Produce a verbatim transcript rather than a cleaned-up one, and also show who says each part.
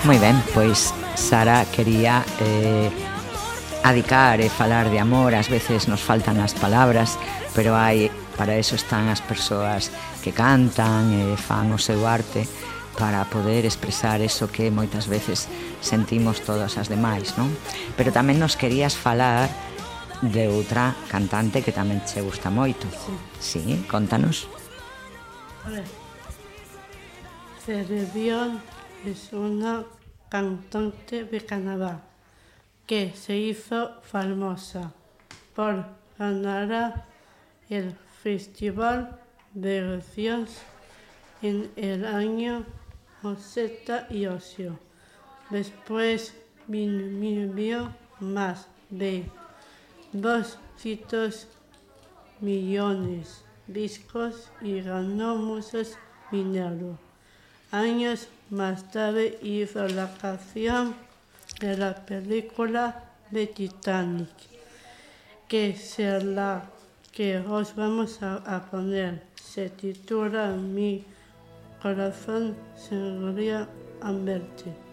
Speaker 1: Moi ben, pois Sara quería eh, adicar e falar de amor. Ás veces nos faltan as palabras, pero hai, para eso están as persoas que cantan e fan o seu arte, para poder expresar eso que moitas veces sentimos todas as demais, non? Pero tamén nos querías falar de outra cantante que tamén che gusta moito. Sí, sí, contanos.
Speaker 2: Celine Dion es una cantante de Canadá que se hizo famosa por ganar el Festival de Eurovisión en el año ochenta y ocho. Después vendió más de doscientos millones de discos y ganó muchos dinero. Años más tarde hizo la canción de la película de Titanic, que es la que os vamos a, a poner. Se titula Mi corazón se volvía a verte.